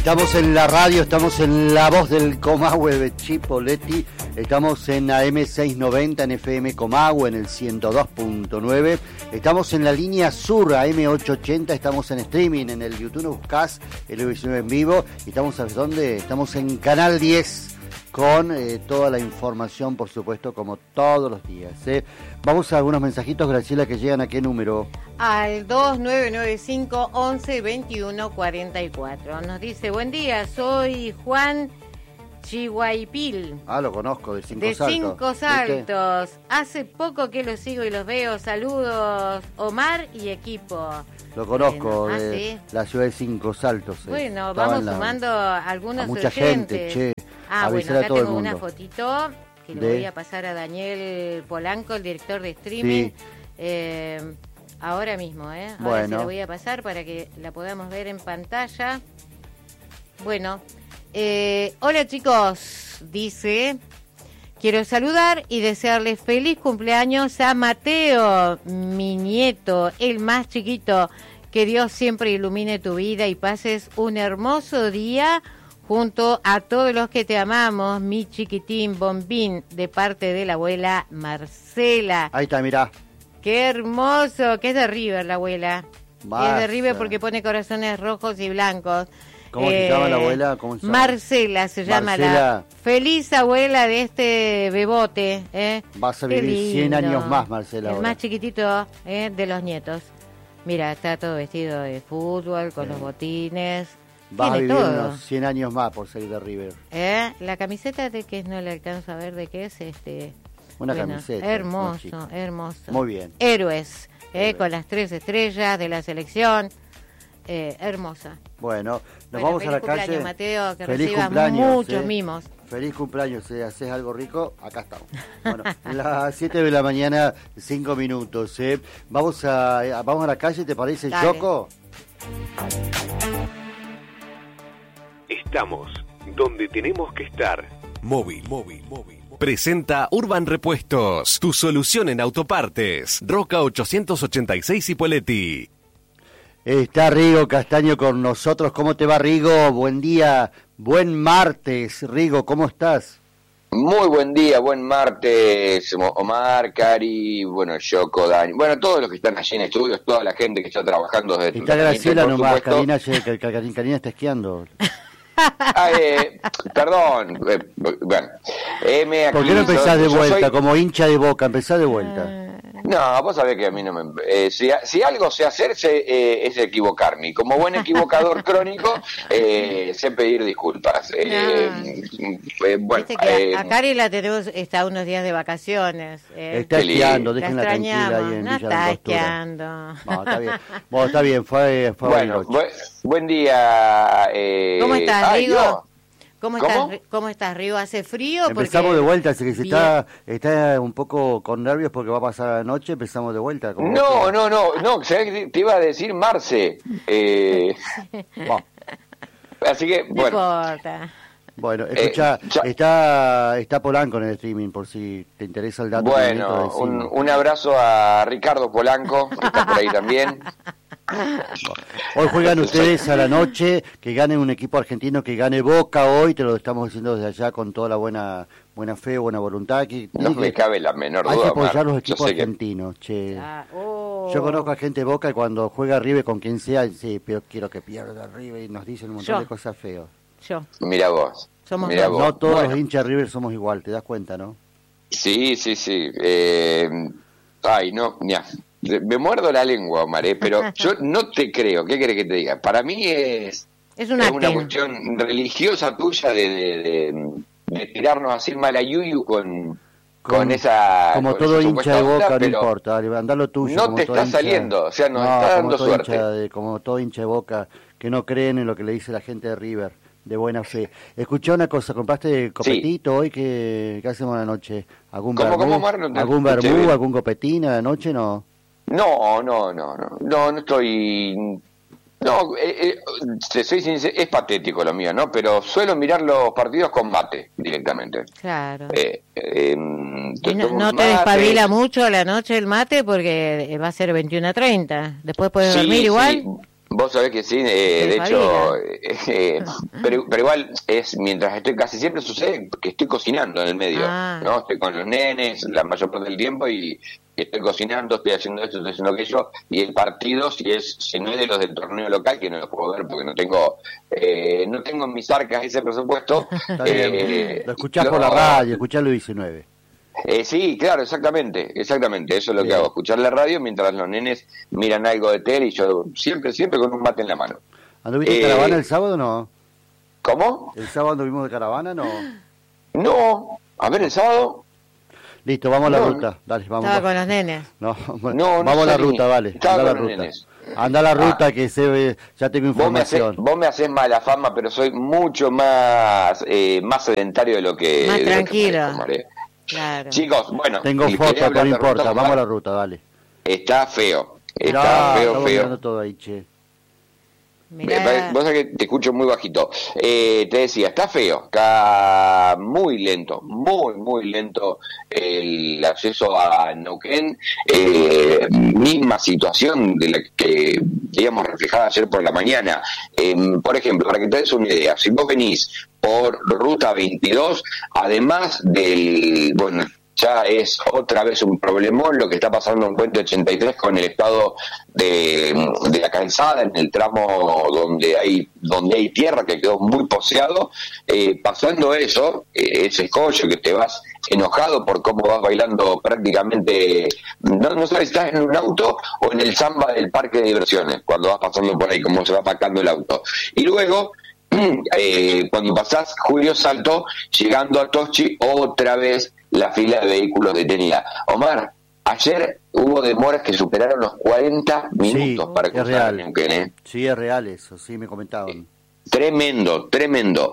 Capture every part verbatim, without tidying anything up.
Estamos en la radio, estamos en La Voz del Comahue de Chipoleti, estamos en A M seiscientos noventa, en F M Comahue, en el ciento dos punto nueve, estamos en la línea sur, A M ochocientos ochenta, estamos en streaming, en el YouTube, buscás el televisión en vivo, y estamos, ¿sabes dónde? Estamos en Canal diez, con eh, toda la información, por supuesto, como todos los días. ¿eh? Vamos a algunos mensajitos, Graciela, que llegan a qué número. Al dos nueve nueve cinco, once, veintiuno, cuarenta y cuatro. Nos dice, buen día, soy Juan Chihuaypil. Ah, lo conozco, de Cinco de Saltos. De Cinco Saltos. ¿Viste? Hace poco que los sigo y los veo. Saludos, Omar y equipo. Lo conozco, bueno, de ah, ¿sí? la ciudad de Cinco Saltos. Eh. Bueno, Estaba vamos la, sumando algunos a mucha oyentes. gente, che. Ah, bueno, a acá todo tengo el una mundo. fotito que le de... voy a pasar a Daniel Polanco, el director de streaming. Sí. Eh, ahora mismo, ¿eh? Ahora bueno. se la voy a pasar para que la podamos ver en pantalla. Bueno, eh, hola chicos, dice, quiero saludar y desearles feliz cumpleaños a Mateo, mi nieto, el más chiquito. Que Dios siempre ilumine tu vida y pases un hermoso día junto a todos los que te amamos, mi chiquitín Bombín, de parte de la abuela Marcela. Ahí está, mirá. Qué hermoso, que es de River la abuela. Basta. Es de River porque pone corazones rojos y blancos. ¿Cómo eh, se llama la abuela? ¿Cómo se llama? Marcela se llama Marcela. la feliz abuela de este bebote. ¿eh? Vas a Qué vivir cien lindo. años más, Marcela. El ahora. más chiquitito ¿eh? de los nietos. Mira, está todo vestido de fútbol, con sí. los botines. Vas a Tiene vivir todo. unos cien años más por salir de River. ¿Eh? La camiseta de que no le alcanzo a ver de qué es. este Una bueno, camiseta. Hermoso, hermoso. Muy bien. Héroes, eh, Héroes. con las tres estrellas de la selección. Eh, hermosa. Bueno, nos Bueno, vamos feliz a la cumpleaños, calle. Mateo, que Feliz recibas cumpleaños, muchos eh. mimos. Feliz cumpleaños, si haces algo rico, acá estamos. Bueno, las siete de la mañana, cinco minutos. ¿eh? Vamos a vamos a la calle, ¿te parece, Dale. Yoko? Estamos donde tenemos que estar. Móvil, móvil, móvil. Presenta Urban Repuestos, tu solución en autopartes. Roca ochocientos ochenta y seis Cipolletti. Está Rigo Castaño con nosotros. ¿Cómo te va, Rigo? Buen día, buen martes. Rigo, ¿cómo estás? Muy buen día, buen martes, Omar, Cari, bueno, Yoko, Dani, bueno, todos los que están allí en estudios, toda la gente que está trabajando desde Está Graciela por nomás, supuesto. Karina, que- que- que- Karina está esquiando. Ah, eh, perdón, eh, bueno, M aquí, ¿Por qué no empezás yo- de yo vuelta, soy- como hincha de Boca? Empezá de vuelta. No, vos sabés que a mí no me... Eh, si, si algo sé hacerse eh, es equivocarme. Y como buen equivocador crónico, eh, sé pedir disculpas. Eh, eh, bueno, Viste que eh, a, a Cari la tenemos, está unos días de vacaciones. eh. Está Qué lindo. esquiando, La déjenla tranquila extrañamos. ahí en No Villa está Langostura. esquiando. No, está bien. Bueno, está bien, fue, fue bueno, Bariloche. bu- buen día. Eh, ¿Cómo estás, ay, Rigo? Dios. ¿Cómo, ¿Cómo? estás, Ri- ¿Cómo estás, Rigo? ¿Hace frío? Empezamos Porque de vuelta, así que si bien. está, está un poco con nervios porque va a pasar la noche, empezamos de vuelta. como No, vos no, no, no, ¿sabés qué te iba a decir Marce? Eh, quieras. Bueno, así que, No bueno, importa. bueno, escucha, ya- está, está Polanco en el streaming, por si te interesa el dato. que bueno, necesito un, decir. un abrazo a Ricardo Polanco, que está por ahí también. Hoy juegan ustedes a la noche, que gane un equipo argentino, que gane Boca hoy, te lo estamos diciendo desde allá con toda la buena buena fe, buena voluntad. Que, No que me cabe la menor hay que duda, apoyar Omar. los Yo equipos sé que- argentinos, che. Ah, oh. Yo conozco a gente de Boca y cuando juega River con quien sea, sí, pero quiero que pierda River y nos dicen un montón Yo. de cosas feas. Yo. Mira vos. Somos Mirá dos. vos. No todos Bueno, los hinchas de River somos igual, te das cuenta, ¿no? Sí, sí, sí. Eh, ay, no, ya. Me muerdo la lengua, Omar, eh, pero yo no te creo. ¿Qué querés que te diga? Para mí es, Es un es una arte. cuestión religiosa tuya de, de, de, de tirarnos así mal a yuyu con, con, esa. Como con todo esa hincha supuesta de onda, Boca, no pero importa, dale, andá lo tuyo. no como te todo está hincha- saliendo, o sea, nos No, está como dando todo suerte. hincha de- como todo hincha de Boca, que no creen en lo que le dice la gente de River, de buena fe. Escuché una cosa, ¿compraste copetito hoy? ¿Qué, qué hacemos a la noche? ¿Algún ¿Cómo, vermú? cómo, Omar? No te ¿Algún escuché vermú, bien. algún copetín a la noche? No. No, no, no, no, no, no estoy. No, eh, eh, te soy sincero, es patético lo mío, ¿no? Pero suelo mirar los partidos con mate directamente. Claro. Eh, eh, Y no, tomo no un te mate. despabila mucho a la noche el mate porque va a ser veintiuno a treinta. Después puedes Sí, dormir sí. igual. Vos sabés que sí, eh, de hecho, eh, pero, pero igual es mientras estoy, casi siempre sucede que estoy cocinando en el medio, ah. ¿no? Estoy con los nenes la mayor parte del tiempo y estoy cocinando, estoy haciendo esto, estoy haciendo aquello, y el partido, si es si no es de los del torneo local, que no lo puedo ver porque no tengo eh, no tengo en mis arcas ese presupuesto. eh, lo escuchás lo, por la radio, escuchás lo diecinueve. Eh, sí, claro, exactamente, exactamente, eso es lo Bien. que hago, escuchar la radio mientras los nenes miran algo de tele y yo siempre, siempre con un mate en la mano. ¿Anduviste eh, de caravana el sábado o no? ¿Cómo? ¿El sábado anduvimos de caravana no? No, a ver, el sábado... Listo, vamos a la no, ruta, dale, vamos. Estaba con los nenes. No, no, no vamos a la ruta, vale, anda la ruta. Nenes. Anda a la ruta ah, que se ve, ya tengo información. Vos me hacés mala fama, pero soy mucho más eh, más sedentario de lo que... Más de tranquilo. Lo que Claro. Chicos, bueno, tengo fotos, no importa, ruta, vamos a la ruta, dale. Está feo, está no, feo, feo. Todo ahí, che. Mirá. Vos sabés que te escucho muy bajito. Eh, te decía, está feo, está muy lento, muy, muy lento el acceso a Neuquén. Eh, misma situación de la que digamos reflejada ayer por la mañana. Eh, por ejemplo, para que te des una idea, si vos venís por ruta veintidós, además del, bueno, ya es otra vez un problemón lo que está pasando en Puente ochenta y tres con el estado de, de la calzada en el tramo donde hay donde hay tierra que quedó muy poseado. Eh, pasando eso, eh, ese escollo que te vas enojado por cómo vas bailando prácticamente, no, no sabes si estás en un auto o en el samba del parque de diversiones cuando vas pasando por ahí, cómo se va apacando el auto. Y luego Eh, cuando pasás Julio Salto, llegando a Toschi, otra vez la fila de vehículos detenida. Omar, ayer hubo demoras que superaron los cuarenta minutos sí, para cruzar el Neuquén, ¿eh? Sí, es real eso, sí me comentaban. Eh, Tremendo, tremendo.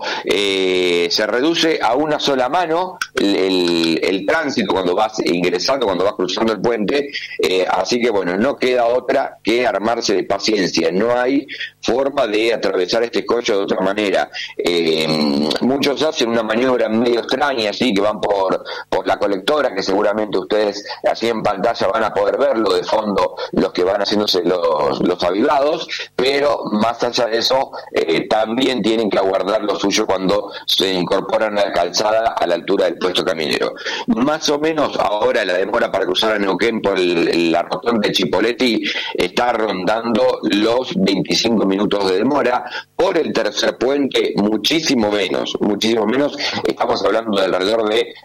Eh, se reduce a una sola mano el, el, el tránsito cuando vas ingresando, cuando vas cruzando el puente, eh, así que bueno, no queda otra que armarse de paciencia, no hay forma de atravesar este escollo de otra manera. Eh, muchos hacen una maniobra medio extraña, así que van por, por la colectora, que seguramente ustedes así en pantalla van a poder verlo de fondo, los que van haciéndose los, los avivados, pero más allá de eso, eh, también tienen que aguardar lo suyo cuando se incorporan a la calzada a la altura del puesto caminero. Más o menos ahora la demora para cruzar a Neuquén por el, la rotonda de Chipoleti está rondando los veinticinco minutos de demora. Por el tercer puente muchísimo menos, muchísimo menos, estamos hablando de alrededor de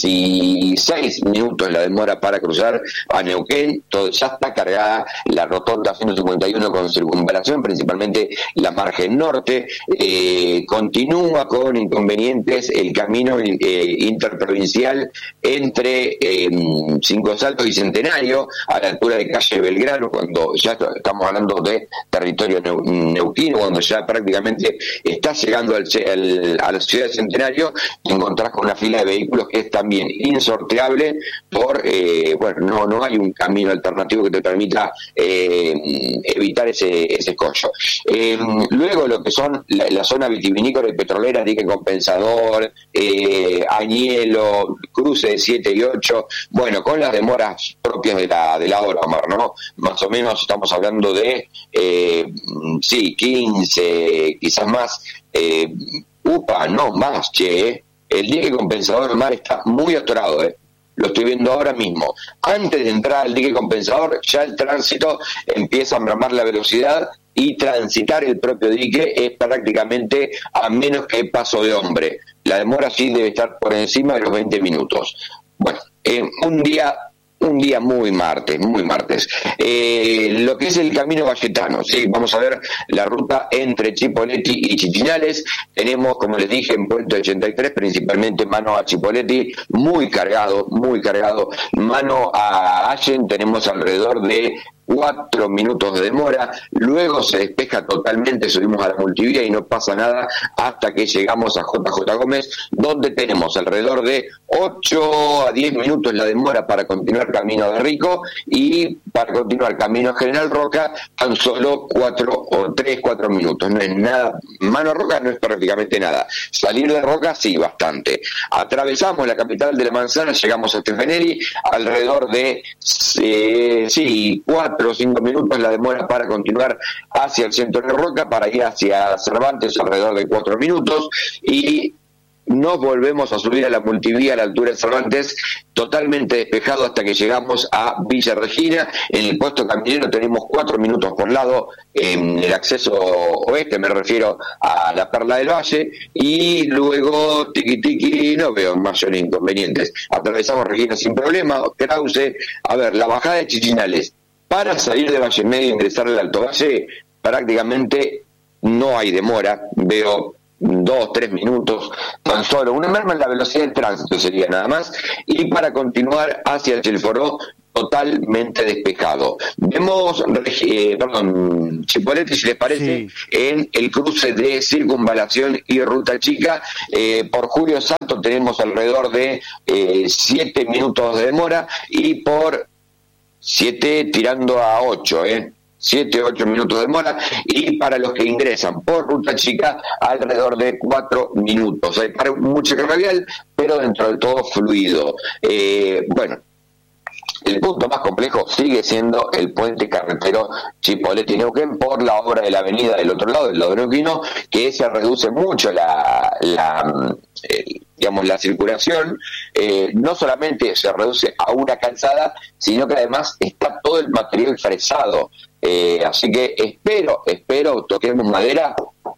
dieciséis minutos la demora para cruzar a Neuquén. Todo, ya está cargada la rotonda ciento cincuenta y uno con circunvalación, principalmente la margen norte. Eh, continúa con inconvenientes el camino eh, interprovincial entre eh, Cinco Saltos y Centenario, a la altura de calle Belgrano, cuando ya estamos hablando de territorio neu, neuquino, cuando ya prácticamente está llegando al, al, a la ciudad de Centenario, te encontrás con una fila de vehículos que es también insorteable por, eh, bueno, no, no hay un camino alternativo que te permita eh, evitar ese, ese escollo. Eh, luego lo que son La, la zona vitivinícola y petrolera, dique compensador, eh, Añelo, cruce de siete y ocho, bueno, con las demoras propias de la, de la hora, Omar, ¿no? Más o menos estamos hablando de, eh, sí, quince, quizás más, eh, upa, no más, che, el dique compensador, Omar, está muy atorado, eh. Lo estoy viendo ahora mismo. Antes de entrar al dique compensador, ya el tránsito empieza a mermar la velocidad y transitar el propio dique es prácticamente a menos que paso de hombre. La demora sí debe estar por encima de los veinte minutos. Bueno, eh, un día un día muy martes, muy martes. Eh, lo que es el camino valletano, sí, vamos a ver la ruta entre Chipoleti y Chitinales. Tenemos, como les dije, en Puente ochenta y tres, principalmente mano a Chipoleti, muy cargado, muy cargado. Mano a Allen tenemos alrededor de cuatro minutos de demora, luego se despeja totalmente, subimos a la multivía y no pasa nada hasta que llegamos a J J Gómez, donde tenemos alrededor de ocho a diez minutos la demora para continuar camino de Rico, y para continuar camino General Roca tan solo cuatro o tres, cuatro minutos, no es nada. Mano a Roca no es prácticamente nada, salir de Roca sí, bastante. Atravesamos la capital de la Manzana, llegamos a Stefanelli, alrededor de eh, sí, cuatro cuatro o cinco minutos la demora para continuar hacia el centro de Roca, para ir hacia Cervantes alrededor de cuatro minutos, y nos volvemos a subir a la multivía a la altura de Cervantes, totalmente despejado hasta que llegamos a Villa Regina. En el puesto caminero tenemos cuatro minutos por lado en el acceso oeste, me refiero a la Perla del Valle, y luego tiqui tiqui, no veo mayor inconvenientes. Atravesamos Regina sin problema, Krause. A ver, la bajada de Chichinales, para salir de Valle Medio e ingresar al Alto Valle, prácticamente no hay demora, veo dos, tres minutos, tan solo una merma en la velocidad del tránsito sería nada más, y para continuar hacia el Chelforó, totalmente despejado. Vemos, eh, perdón, Chipolete, si les parece, sí, en el cruce de Circunvalación y Ruta Chica, eh, por Julio Santo tenemos alrededor de eh, siete minutos de demora, y por siete tirando a ocho, eh siete, ocho minutos de demora, y para los que ingresan por Ruta Chica, alrededor de cuatro minutos. Hay para mucho radial, pero dentro de todo fluido. Eh, bueno, el punto más complejo sigue siendo el puente carretero Chipoleti-Neuquén por la obra de la avenida del otro lado, del lado neuquino, que se reduce mucho la, la eh, digamos la circulación. Eh, no solamente se reduce a una calzada, sino que además está todo el material fresado. Eh, así que espero, espero, toquemos madera,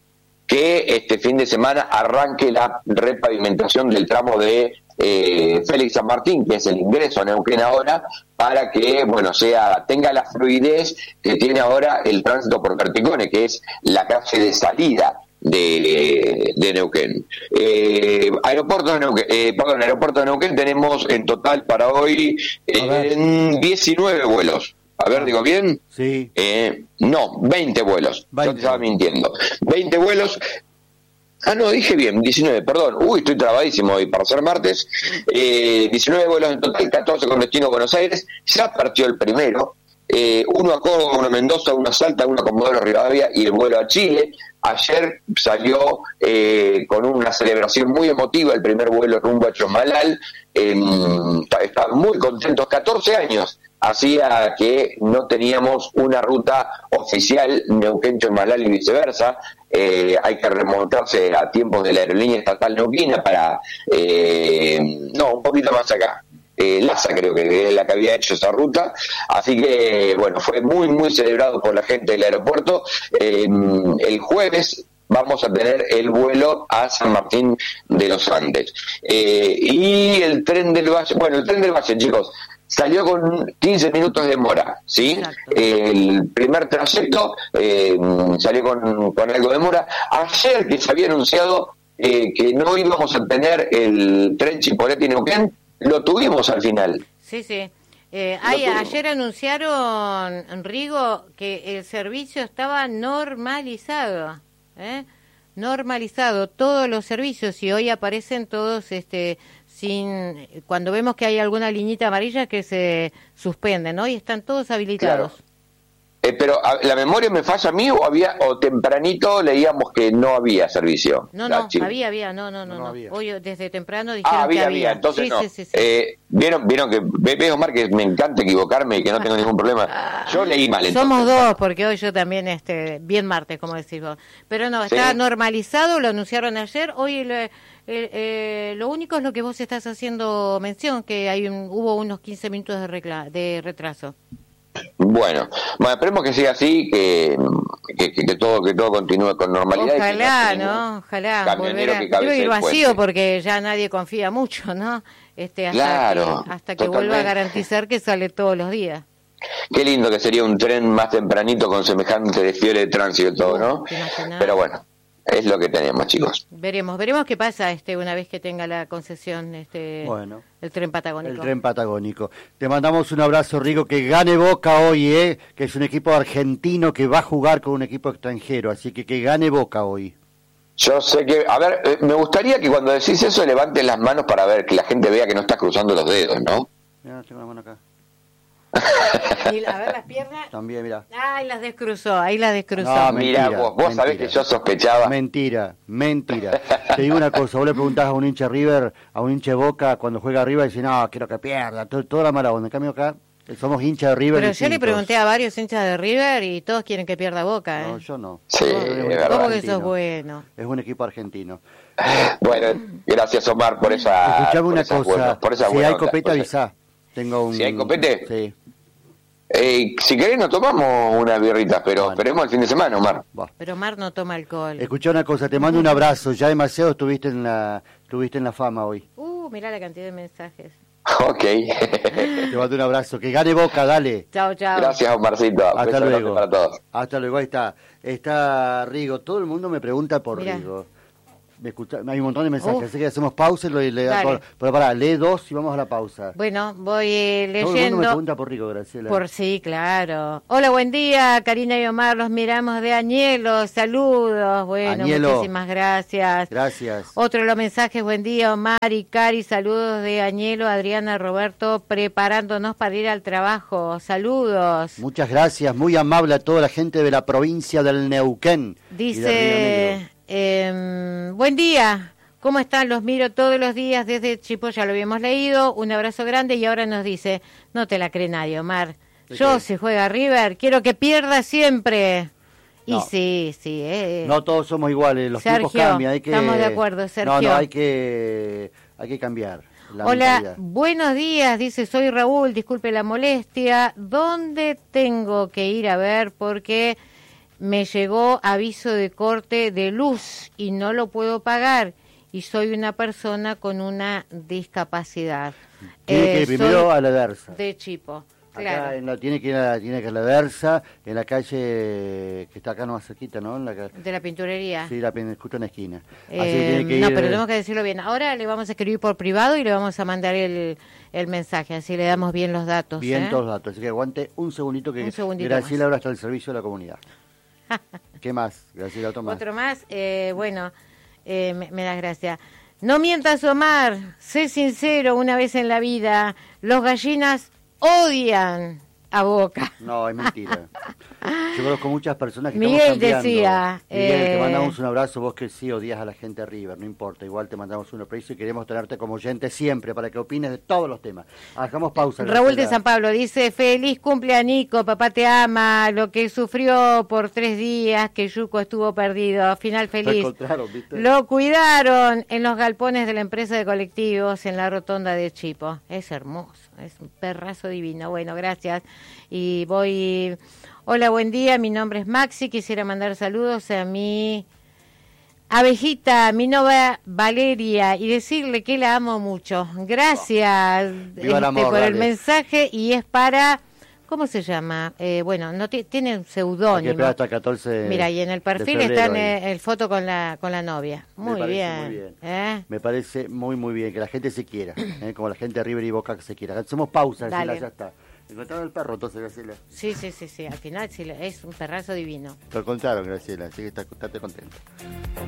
que este fin de semana arranque la repavimentación del tramo de eh, Félix San Martín, que es el ingreso a Neuquén ahora, para que, bueno, sea tenga la fluidez que tiene ahora el tránsito por Perticones, que es la calle de salida de, de Neuquén. Eh, aeropuerto de Neuquén, eh, perdón, aeropuerto de Neuquén tenemos en total para hoy eh, diecinueve vuelos. A ver, ¿digo bien? Sí. Eh, no, veinte vuelos. veinte. Yo te estaba mintiendo. veinte vuelos. Ah, no, dije bien, diecinueve, perdón. Uy, estoy trabadísimo hoy para ser martes. Eh, diecinueve vuelos en total, catorce con destino a Buenos Aires. Ya partió el primero. Eh, uno a Córdoba, uno a Mendoza, uno a Salta, uno a Comodoro Rivadavia y el vuelo a Chile. Ayer salió eh, con una celebración muy emotiva el primer vuelo rumbo a Chomalal. Eh, estaban muy contentos, catorce años hacía que no teníamos una ruta oficial Neuquén-Chomalal y viceversa. Eh, hay que remontarse a tiempos de la aerolínea estatal neuquina para, eh, no, un poquito más acá. Eh, LASA creo que es la que había hecho esa ruta, así que bueno, fue muy muy celebrado por la gente del aeropuerto. Eh, el jueves vamos a tener el vuelo a San Martín de los Andes, eh, y el tren del Valle, bueno, el tren del Valle, chicos, salió con quince minutos de demora, ¿sí? Eh, el primer trayecto eh, salió con, con algo de demora. Ayer que se había anunciado eh, que no íbamos a tener el tren Chipoleti-Neuquén, lo tuvimos al final. Sí, sí. Eh, hay, ayer anunciaron, Rigo, que el servicio estaba normalizado, ¿eh? Normalizado, todos los servicios, y hoy aparecen todos, este, sin, cuando vemos que hay alguna liñita amarilla que se suspenden, ¿no? Y están todos habilitados. Claro. Eh, pero a, la memoria me falla a mí, o había, o tempranito leíamos que no había servicio. No, no, había, había, no, no, no, no. no. Hoy desde temprano dijeron ah, había, que había. había, entonces sí, no. Sí, sí, sí. Eh, vieron, vieron que veo, Omar, que me encanta equivocarme y que no tengo ningún problema. Yo leí mal. Entonces. Somos dos, porque hoy yo también, este, bien martes, como decís vos. Pero no, está ¿sí? normalizado, lo anunciaron ayer. Hoy le, eh, eh, lo único es lo que vos estás haciendo mención, que hay un, hubo unos quince minutos de, recla de retraso. Bueno, bueno, esperemos que siga así, que, que, que, que todo que todo continúe con normalidad. Ojalá, y que no, ojalá. Camionero que Quiero ir vacío puente. Porque ya nadie confía mucho, ¿no? Este, hasta claro. Que, hasta que vuelva a garantizar que sale todos los días. Qué lindo que sería un tren más tempranito con semejante desfile de tránsito y todo, ¿no? Pero bueno. Es lo que tenemos, chicos. Veremos, veremos qué pasa este una vez que tenga la concesión este bueno, el tren patagónico. El tren patagónico. Te mandamos un abrazo, Rigo, que gane Boca hoy, eh, que es un equipo argentino que va a jugar con un equipo extranjero, así que que gane Boca hoy. Yo sé que, a ver, eh, me gustaría que cuando decís eso levanten las manos para ver que la gente vea que no estás cruzando los dedos, ¿no? Mira, tengo la mano acá. Y a ver las piernas. También, mira. Ay, las descruzó, ahí las descruzó. No, mentira, mira, vos, vos mentira. sabés que yo sospechaba. Mentira, mentira. Te digo una cosa, vos le preguntás a un hincha River, a un hincha Boca, cuando juega arriba, y dice, no, quiero que pierda, todo, toda la mala onda. En cambio acá, somos hinchas de River. Pero distintos. yo le pregunté a varios hinchas de River y todos quieren que pierda Boca. ¿eh? No, yo no. Sí, No, es un verdad. equipo ¿Cómo que argentino. sos bueno? Es un equipo argentino. Bueno, gracias Omar por esa. Escuchame por una esas cosa, buenas- por esa si buena hay onda, copete por esa- avisá. Tengo un... ¿Si hay copete? Sí. Eh, si querés nos tomamos unas birritas, pero Bueno. esperemos el fin de semana, Omar. Va. Pero Mar no toma alcohol. Escuchá una cosa, te mando un abrazo. Ya demasiado estuviste en la, estuviste en la fama hoy. Uh, mirá la cantidad de mensajes. Ok. Te mando un abrazo. Que gane Boca, dale. Chao, chao. Gracias, Omarcito. Hasta Beso grande luego. para todos. Hasta luego, ahí está. Está Rigo. Todo el mundo me pregunta por Mirá. Rigo. Me escucha, hay un montón de mensajes, Uf. así que hacemos pausa y lo, y le, Dale. por- pero pará, lee dos y vamos a la pausa. Bueno, voy eh, Todo el mundo me leyendo. pregunta por Rigo, Graciela. Por sí, claro. Hola, buen día, Karina y Omar, los miramos de Añelo, saludos. Bueno, Añelo. muchísimas gracias. Gracias. Otro de los mensajes, buen día, Omar y Cari, saludos de Añelo, Adriana, Roberto, preparándonos para ir al trabajo. Saludos. Muchas gracias, muy amable a toda la gente de la provincia del Neuquén. y de Río Dice, Negro. em, buen día, ¿cómo están? Los miro todos los días desde Chipo, ya lo habíamos leído. Un abrazo grande y ahora nos dice, no te la cree nadie, Omar. ¿De Yo, qué? si juega River, quiero que pierda siempre. Y No. sí, sí. Eh. No todos somos iguales, los Sergio, tiempos cambian. Hay que, estamos de acuerdo, Sergio. No, no, hay que, hay que cambiar la Hola, mentalidad. buenos días, dice, soy Raúl, disculpe la molestia. ¿Dónde tengo que ir a ver? Porque me llegó aviso de corte de luz y no lo puedo pagar. Y soy una persona con una discapacidad. Tiene Eh, que ir primero soy a la Versa. de Chipo, Acá claro. en la, tiene que ir a, tiene que ir a la Versa, en la calle que está acá más cerquita, ¿no? En la, ca- De la pinturería. sí, la, pen- justo en la esquina. Así Eh, que tiene que no, ir, pero eh, tenemos que decirlo bien. Ahora le vamos a escribir por privado y le vamos a mandar el, el mensaje, así le damos bien los datos. bien ¿eh? todos los datos. Así que aguante un segundito que Un segundito Graciela más. ahora está al servicio de la comunidad. ¿Qué más? Graciela, toma. Otro más, eh, bueno, eh, me, me das gracias. No mientas, Omar, sé sincero una vez en la vida, los gallinas odian a Boca. No, es mentira. Yo conozco muchas personas que estamos Miguel cambiando. decía, Miguel, te eh, mandamos un abrazo, vos que sí odias a la gente de River, no importa, igual te mandamos un aprecio y queremos tenerte como oyente siempre para que opines de todos los temas. Hagamos pausa. Raúl de Graciela. San Pablo dice, feliz cumpleaños, papá te ama, lo que sufrió por tres días que Yuco estuvo perdido, final Lo feliz. encontraron, ¿viste? Lo cuidaron en los galpones de la empresa de colectivos en la rotonda de Chipo. Es hermoso, es un perrazo divino. Bueno, gracias. Y voy... Hola, buen día, mi nombre es Maxi. Quisiera mandar saludos a mi abejita, mi novia Valeria, y decirle que la amo mucho. Gracias Viva el amor, por el dale. mensaje y es para... ¿Cómo se llama? Eh, bueno, no ti- tiene un Hay que seudónimo. esperar hasta el catorce Mira, y en el de perfil febrero está en ahí. el, el foto con la con la novia. Me Muy parece bien. muy bien. ¿eh? Me parece muy, muy bien que la gente se quiera, ¿eh? Como la gente de River y Boca que se quiera. Hacemos pausa, Graciela, Dale. ya está. Encontraron el perro, entonces, Graciela. Sí, sí, sí, sí. Al final sí, es un perrazo divino. Lo encontraron, Graciela, así que está- estate contenta.